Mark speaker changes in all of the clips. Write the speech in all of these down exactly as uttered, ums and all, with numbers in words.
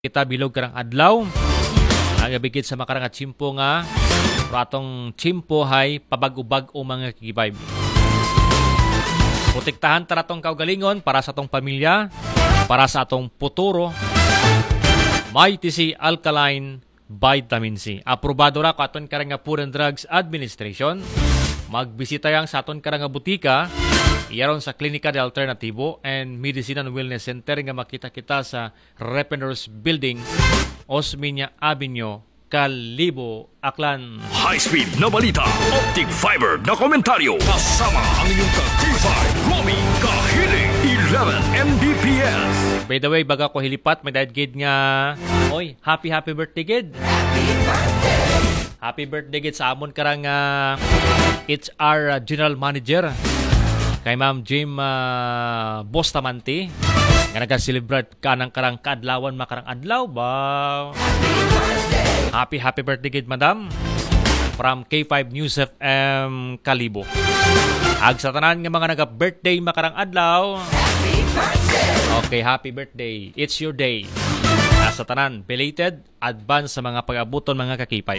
Speaker 1: kita bilog karang adlaw. Agabigit sa makarang at chimpo nga ratong chimpo hay pabag-ubag o mga kikibay. Protektahan taratong kaugalingon para sa atong pamilya, para sa atong futuro. May T C Alkaline Vitamin C. Aprobado ra ko aton karang nga Food and Drugs Administration. Magbisita yang sa aton karang nga butika iyaron sa Klinika de Alternativo and Medicine and Wellness Center nga makita kita sa Repeners Building, Osmeña Avenue, Kalibo, Aklan.
Speaker 2: High-speed na balita, optic fiber na komentaryo, kasama ang inyong ka-T-Five, Romy Kahiling, eleven M B P S.
Speaker 1: By the way, baga ko hilipat, may dahil gid nga, oy, happy happy birthday gid.
Speaker 3: Happy birthday!
Speaker 1: Happy birthday gid sa amon karang uh, H R uh, General Manager kay Ma'am Jim uh, Bustamante nga nag-celebrate ka ng karang kaadlawan makarang adlaw ba. Happy happy birthday gid madam from K five News F M Kalibo. Ag sa tanan nga mga naga-birthday makarang adlaw.
Speaker 3: Happy birthday!
Speaker 1: Okay, happy birthday. It's your day. Sa tanan, belated advance sa mga pag-abuton mga kakipay.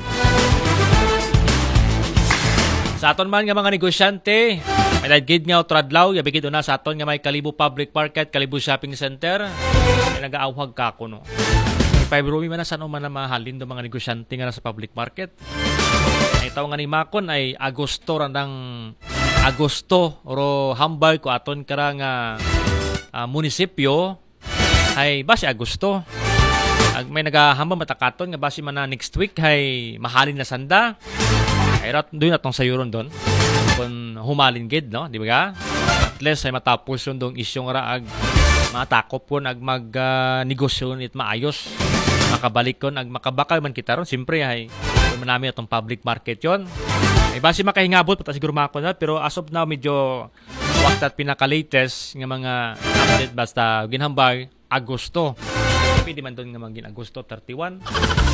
Speaker 1: Sa aton man nga mga negosyante, may dagid nga utradlaw, yabigid una sa aton nga may Kalibo Public Market, Kalibo Shopping Center. May nag-aawhag ka ko, no? Five Rumi man na saan man na mahalin do mga negosyante nga na sa public market. Ay tao nga ni Makon ay Agosto randang Agosto oro hambal ko aton karang uh, uh, munisipyo ay basi Agosto. Ag may nagahambang matakaton nga basi man na next week ay mahalin na sanda. Ay rat doon atong sayuron doon. Kung humalin gid, no? Di ba ga? At least ay matapos yun doong isyong raag matakop po ag mag uh, negosyo it maayos. Makabalik kon ag makabakal man kita ron. Siyempre ay kung namin atong public market yon. Ay basi makahingabot pata siguro mako na pero as of now medyo waktat pinaka-latest nga mga update basta ginhambay Agosto. Pwede man doon nga maging Agosto thirty-one.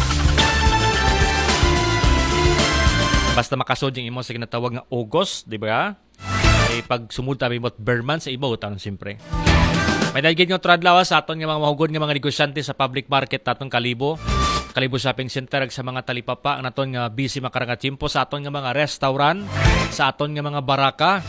Speaker 1: Basta makasod yung imo sa kinatawag nga August, di ba? Ay pag sumud tabi mo't Berman sa iba utan siyempre. May dagig nga tradlaw sa aton nga mga mahugod nga mga negosyante sa public market tatong Kalibo. Kalibo Shopping Center sa mga talipapa ang aton nga busy makarang chimpo sa aton nga mga restaurant, sa aton nga mga baraka.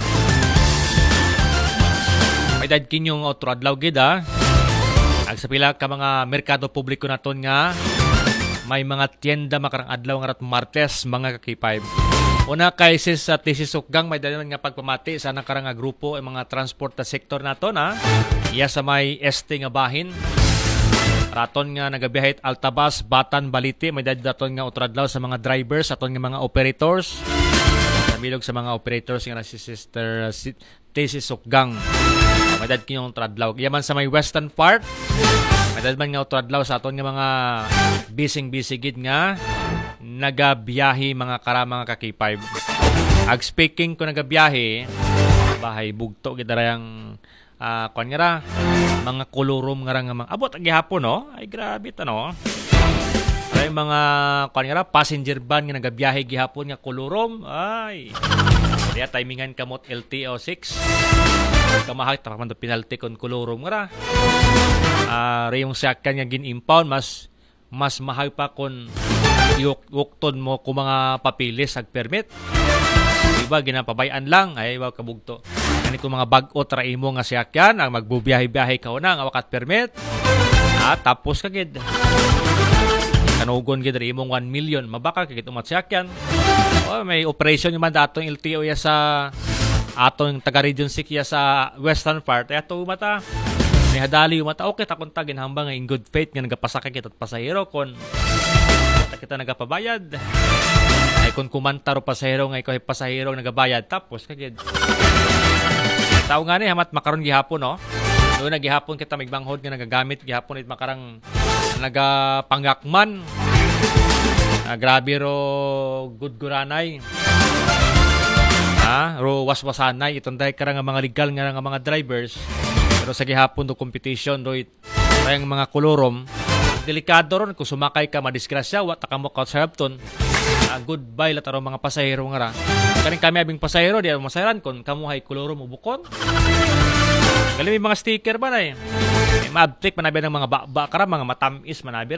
Speaker 1: May dagig yung tradlaw gid ha. Ag sa pila ka mga merkado publiko naton nga may mga tienda makarang adlaw nga rat Martes mga kakipay. Una kay sis sa Tisisukgang may dalan nga pagpamati sa nakarang nga grupo ay mga transport na sektor naton ha. Iya sa may este nga bahin. Raton nga nagabiyahit Altabas, Batan, Balite may daton nga utradlaw sa mga drivers, aton nga mga operators. Nabilog sa mga operators nga si Sister uh, Tisisukgang. May dad kinyong tradlaw. Yaman sa may western part. May man nga utradlaw sa aton nga mga bising-bisig gid nga nagabiyahe mga karama nga kakipay. Ag speaking ko nagabiyahe, bahay bugto gid rayang uh, kon nga ra mga kolorom nga ra nga mga abot gihapon no. Ay grabe ta no. Ay mga kon nga ra passenger van nga nagabiyahe gihapon nga kolorom. Ay. Kaya timingan kamot L T O six. Kamahay traman do penalty kon kolorom nga ra. Ah, uh, rayong sakyan nga gin-impound mas mas mahal pa kon iukton mo kung mga papilis ag permit. Diba ginapabayan lang ay wa kabugto. Kani kung mga bag-o tra imo nga sakyan ang magbubiyahe-biyahe ka una nga wakat permit. Ah, tapos ka gid. Kanugon gid imong one million mabakal ka gid umat sakyan. Oh, may operation man datong L T O ya sa atong taga Region six ya sa western part. Ay ato mata may hadali yung mata, okay, takong tagin hambang in good faith nga nagapasakay kita at pasahero kon kita nagapabayad. Ay kung kumanta ro pasahero nga ikaw ay pasahero nagabayad tapos kagid. Tao nga ni hamat makaron gihapon no. Doon na gihapon kita migbanghod nga nagagamit gihapon it makarang nagapanggakman. Ah, grabe ro good guranay. Ah, ro waswasanay itong dahil karang mga legal nga nga mga drivers. Pero sa gihapon do competition do rayang mga kolorom delikado ron kung sumakay ka madisgrasya wa ta ka mo sa hapton. Uh, goodbye la taro mga pasahero nga ra. Kaning kami abing pasahero di masayaran kon kamuhay kolorom ubukon. Gali may mga sticker ba na eh. May mabtik manabi ng mga bakbakara, mga matamis manabi